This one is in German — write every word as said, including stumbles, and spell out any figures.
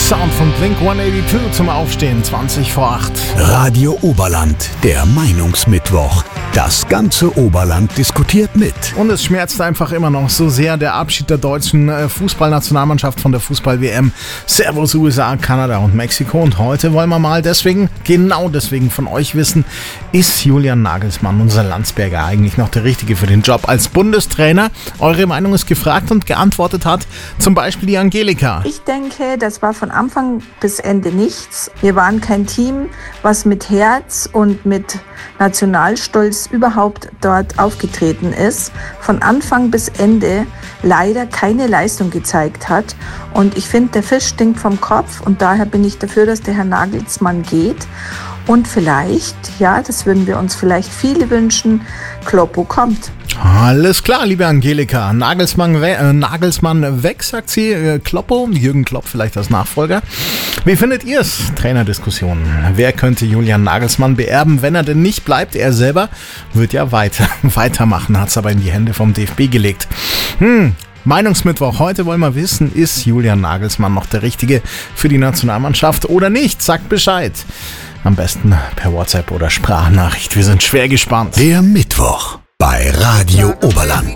Sound von Blink hundertzweiundachtzig zum Aufstehen, zwanzig vor acht. Radio Oberland, der Meinungsmittwoch. Das ganze Oberland diskutiert mit. Und es schmerzt einfach immer noch so sehr der Abschied der deutschen Fußballnationalmannschaft von der Fußball-W M. Servus U S A, Kanada und Mexiko. Und heute wollen wir mal deswegen, genau deswegen von euch wissen, ist Julian Nagelsmann, unser Landsberger, eigentlich noch der Richtige für den Job als Bundestrainer? Eure Meinung ist gefragt und geantwortet hat zum Beispiel die Angelika. Ich denke, das war von Anfang bis Ende nichts. Wir waren kein Team, was mit Herz und mit Nationalstolz überhaupt dort aufgetreten ist. Von Anfang bis Ende leider keine Leistung gezeigt hat. Und ich finde, der Fisch stinkt vom Kopf und daher bin ich dafür, dass der Herr Nagelsmann geht. Und vielleicht, ja, das würden wir uns vielleicht viele wünschen, Kloppo kommt. Alles klar, liebe Angelika. Nagelsmann, we- äh, Nagelsmann weg, sagt sie. Äh, Kloppo, Jürgen Klopp vielleicht als Nachfolger. Wie findet ihr es? Trainerdiskussion. Wer könnte Julian Nagelsmann beerben, wenn er denn nicht bleibt? Er selber wird ja weiter, weitermachen, hat es aber in die Hände vom D F B gelegt. Hm. Meinungsmittwoch. Heute wollen wir wissen, ist Julian Nagelsmann noch der Richtige für die Nationalmannschaft oder nicht? Sagt Bescheid. Am besten per WhatsApp oder Sprachnachricht. Wir sind schwer gespannt. Der Mittwoch bei Radio Oberland.